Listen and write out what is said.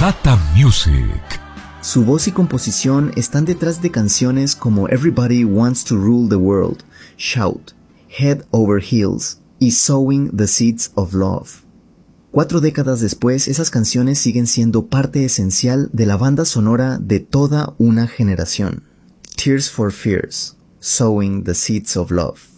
Jata Music. Su voz y composición están detrás de canciones como Everybody Wants to Rule the World, Shout, Head Over Heels y Sowing the Seeds of Love. 4 décadas después, esas canciones siguen siendo parte esencial de la banda sonora de toda una generación. Tears for Fears, Sowing the Seeds of Love.